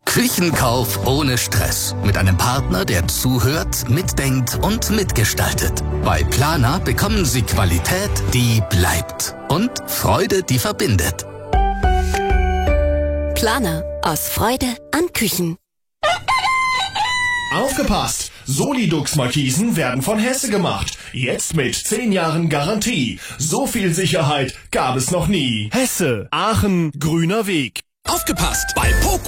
Küchenkauf ohne Stress. Mit einem Partner, der zuhört, mitdenkt und mitgestaltet. Bei Planer bekommen Sie Qualität, die bleibt. Und Freude, die verbindet. Planer. Aus Freude an Küchen. Aufgepasst! Solidux-Markisen werden von Hesse gemacht. Jetzt mit 10 Jahren Garantie. So viel Sicherheit gab es noch nie. Hesse, Aachen, grüner Weg. Aufgepasst! Bei Poco